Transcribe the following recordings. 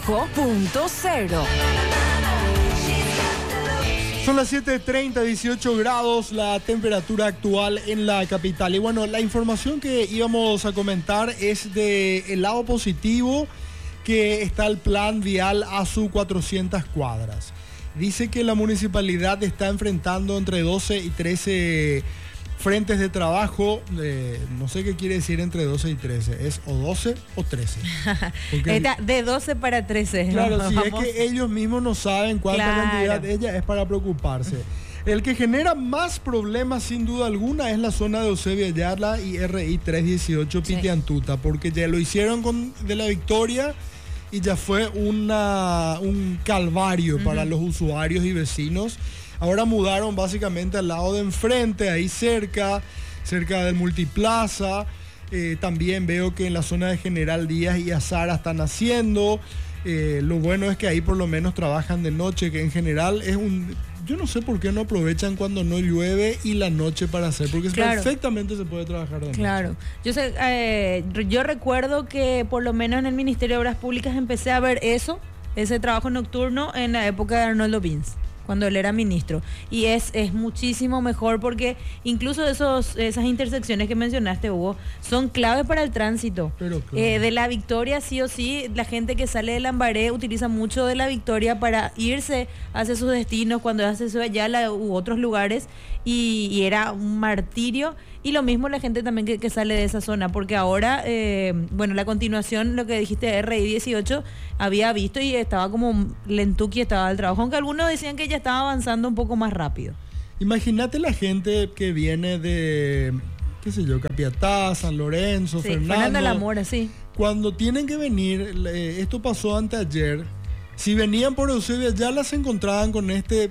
Son las 7:30, 18 grados la temperatura actual en la capital. Y bueno, la información que íbamos a comentar es del lado positivo, que está el plan vial ASU 400 cuadras. Dice que la municipalidad está enfrentando entre 12 y 13 frentes de trabajo. No sé qué quiere decir entre 12 y 13. ¿Es o 12 o 13? Está de 12 para 13. Claro, ¿no? si es que ellos mismos no saben cuánta cantidad ella es para preocuparse. El que genera más problemas sin duda alguna es la zona de Eusebio Ayala y RI 318 Pitiantuta, porque ya lo hicieron de la Victoria y ya fue un calvario para los usuarios y vecinos. Ahora mudaron básicamente al lado de enfrente, ahí cerca del Multiplaza. También veo que en la zona de General Díaz y Azara están haciendo. Lo bueno es que ahí por lo menos trabajan de noche, que en general es yo no sé por qué no aprovechan cuando no llueve y la noche para hacer, porque perfectamente se puede trabajar de noche. Claro, yo recuerdo que por lo menos en el Ministerio de Obras Públicas empecé a ver ese trabajo nocturno en la época de Arnoldo Vince, cuando él era ministro, y es muchísimo mejor, porque incluso esas intersecciones que mencionaste, Hugo, son claves para el tránsito. Pero claro. De la Victoria, sí o sí, la gente que sale de Lambaré utiliza mucho de la Victoria para irse hacia sus destinos, cuando hace su Ayala u otros lugares, y era un martirio. Y lo mismo la gente también que sale de esa zona, porque ahora, la continuación, lo que dijiste, RI 18, había visto y estaba como lentuqui, estaba el trabajo, aunque algunos decían que ya estaba avanzando un poco más rápido. Imagínate la gente que viene de, qué sé yo, Capiatá, San Lorenzo, Fernando de la Mora, sí. Cuando tienen que venir, esto pasó anteayer, si venían por Eusebio Ayala se encontraban con este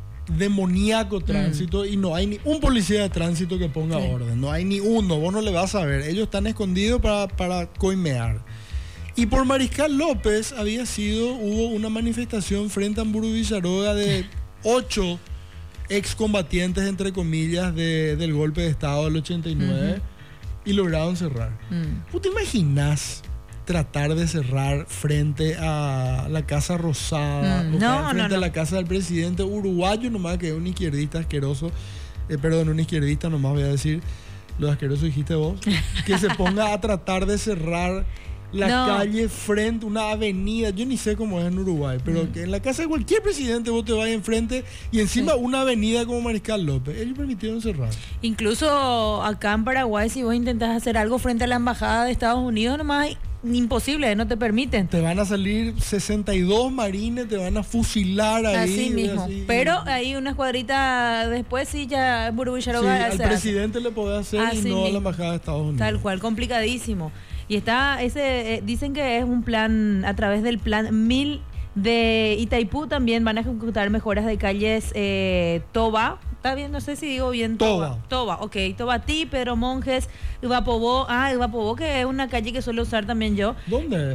demoníaco tránsito y no hay ni un policía de tránsito que ponga orden, no hay ni uno, vos no le vas a ver, ellos están escondidos para coimear. Y por Mariscal López hubo una manifestación frente a Hamburgo Villaroga de 8 excombatientes, entre comillas, del golpe de Estado del 89 y lograron cerrar. ¿Vos te imaginás tratar de cerrar frente a la Casa Rosada, frente a la casa del presidente uruguayo, nomás que es un izquierdista asqueroso, un izquierdista nomás voy a decir, lo asqueroso dijiste vos, que se ponga a tratar de cerrar la calle frente a una avenida, yo ni sé cómo es en Uruguay, pero que en la casa de cualquier presidente vos te vayas enfrente y encima una avenida como Mariscal López, ellos permitieron cerrar. Incluso acá en Paraguay, si vos intentás hacer algo frente a la embajada de Estados Unidos, nomás hay imposible, no te permiten. Te van a salir 62 marines, te van a fusilar ahí. Así mismo. Pero ahí unas cuadritas después sí ya Hamburgo Villaroga al presidente le podés hacer y no a la embajada de Estados Unidos. Tal cual, complicadísimo. Y está dicen que es un plan, a través del plan 1000 de Itaipú también van a ejecutar mejoras de calles Toba. Está bien, no sé si digo bien. Toba, ok. Tobatí, Pedro Monjes, Ivapobó, que es una calle que suelo usar también yo. ¿Dónde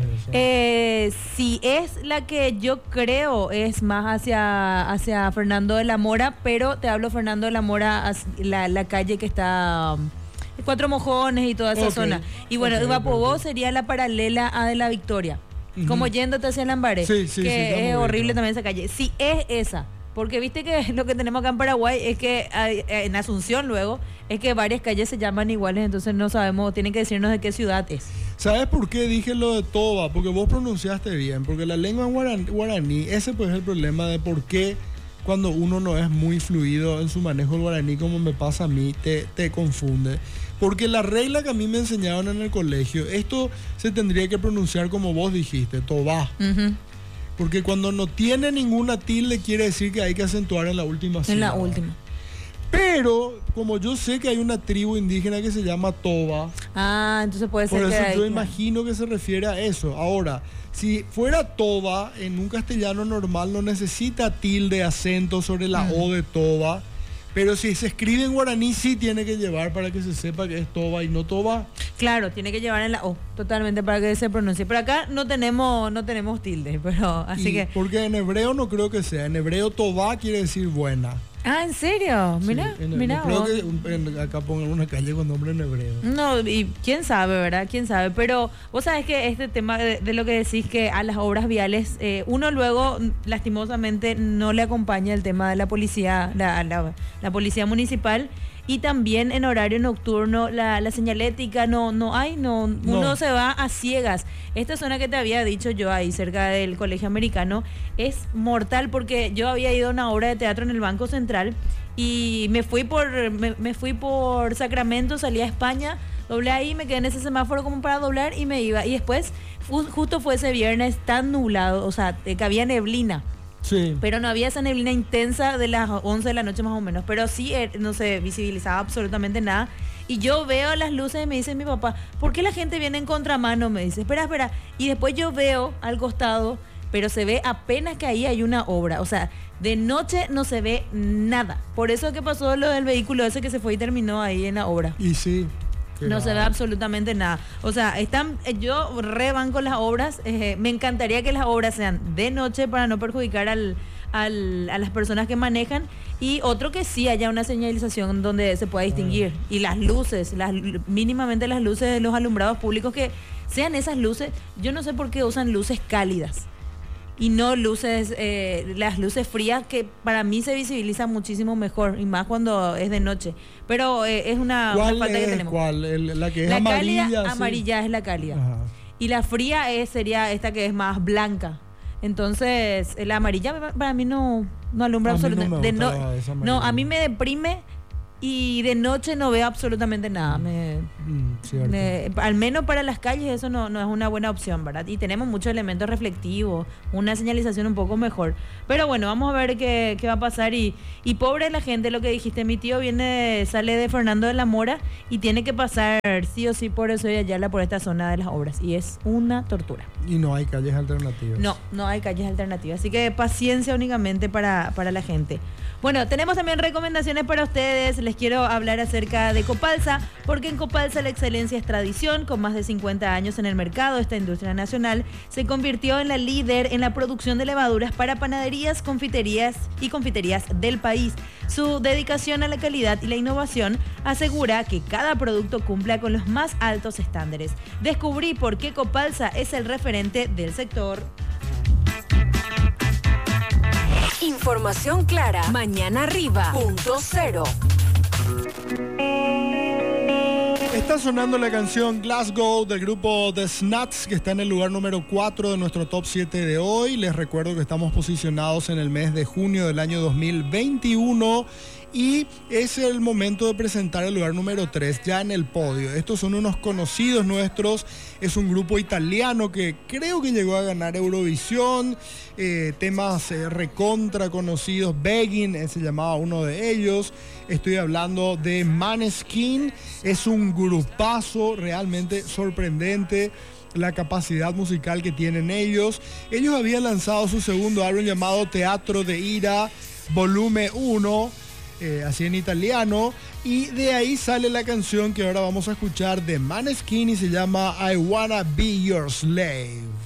es eso? Sí, es la que yo creo es más hacia Fernando de la Mora, pero te hablo Fernando de la Mora, la calle que está Cuatro Mojones y toda esa zona. Y bueno, Ivapobó sería la paralela a de la Victoria, como yéndote hacia Lambaré, que es horrible también esa calle. Sí, es esa. Porque viste que lo que tenemos acá en Paraguay es que en Asunción luego es que varias calles se llaman iguales, entonces no sabemos, tienen que decirnos de qué ciudad es. ¿Sabes por qué dije lo de Toba? Porque vos pronunciaste bien, porque la lengua guaraní, ese pues es el problema de por qué cuando uno no es muy fluido en su manejo del guaraní, como me pasa a mí, te confunde. Porque la regla que a mí me enseñaron en el colegio, esto se tendría que pronunciar como vos dijiste, Toba. Porque cuando no tiene ninguna tilde quiere decir que hay que acentuar en la última sílaba. En la última. Pero como yo sé que hay una tribu indígena que se llama Toba, entonces puede ser por eso que yo imagino que se refiere a eso. Ahora, si fuera Toba, en un castellano normal no necesita tilde, acento sobre la O de Toba. Pero si se escribe en guaraní sí tiene que llevar para que se sepa que es Toba y no Toba. Claro, tiene que llevar en la O, totalmente, para que se pronuncie. Pero acá no tenemos tilde, pero así que... Porque en hebreo no creo que sea. En hebreo Toba quiere decir buena. Ah, ¿en serio? Mira, Sí, mira. no creo que acá pongan una calle con nombre en hebreo. No, y quién sabe, ¿verdad? Quién sabe. Pero vos sabés que este tema de lo que decís que a las obras viales, uno luego, lastimosamente, no le acompaña el tema de la policía, la policía municipal. Y también en horario nocturno, la señalética no hay, uno se va a ciegas. Esta zona que te había dicho yo ahí cerca del Colegio Americano es mortal porque yo había ido a una obra de teatro en el Banco Central y me fui por Sacramento, salí a España, doblé ahí, me quedé en ese semáforo como para doblar y me iba. Y después, justo fue ese viernes tan nublado, o sea, que había neblina. Sí. Pero no había esa neblina intensa de las 11 de la noche más o menos. Pero sí, no se visibilizaba absolutamente nada. Y yo veo las luces y me dice mi papá, ¿por qué la gente viene en contramano? Me dice, espera. Y después yo veo al costado, pero se ve apenas que ahí hay una obra. O sea, de noche no se ve nada. Por eso que pasó lo del vehículo ese que se fue y terminó ahí en la obra. Y sí. No se ve absolutamente nada. O sea, yo rebanco las obras. Me encantaría que las obras sean de noche para no perjudicar a las personas que manejan. Y otro que sí haya una señalización donde se pueda distinguir. Y las luces, mínimamente las luces de los alumbrados públicos, que sean esas luces. Yo no sé por qué usan luces cálidas y no luces, las luces frías, que para mí se visibiliza muchísimo mejor y más cuando es de noche. Pero es una falta que tenemos. ¿Cuál? La que es la amarilla. Cálida, sí. amarilla es la cálida. Ajá. Y la fría sería esta que es más blanca. Entonces, la amarilla para mí no alumbra absolutamente. No, a mí me deprime y de noche no veo absolutamente nada. Al menos para las calles eso no es una buena opción, ¿verdad? Y tenemos muchos elementos reflectivos, una señalización un poco mejor. Pero bueno, vamos a ver qué va a pasar. Y pobre la gente, lo que dijiste, mi tío sale de Fernando de la Mora y tiene que pasar sí o sí por eso y Ayala, por esta zona de las obras. Y es una tortura. Y no hay calles alternativas. No hay calles alternativas. Así que paciencia únicamente para la gente. Bueno, tenemos también recomendaciones para ustedes. Les quiero hablar acerca de Copalsa, porque en Copalsa la excelencia es tradición. Con más de 50 años en el mercado, esta industria nacional se convirtió en la líder en la producción de levaduras para panaderías, confiterías del país. Su dedicación a la calidad y la innovación asegura que cada producto cumpla con los más altos estándares. Descubrí por qué Copalsa es el referente del sector. Información clara. Mañana arriba. .0. Está sonando la canción Glasgow del grupo The Snuts, que está en el lugar número 4 de nuestro top 7 de hoy. Les recuerdo que estamos posicionados en el mes de junio del año 2021 y es el momento de presentar el lugar número 3 ya en el podio. Estos son unos conocidos nuestros, es un grupo italiano que creo que llegó a ganar Eurovisión, temas recontra conocidos. Begging se llamaba uno de ellos. Estoy hablando de Måneskin. Es un grupazo realmente sorprendente la capacidad musical que tienen ellos. Ellos habían lanzado su segundo álbum llamado Teatro de Ira Volume 1, así en italiano, y de ahí sale la canción que ahora vamos a escuchar de Måneskin y se llama I Wanna Be Your Slave.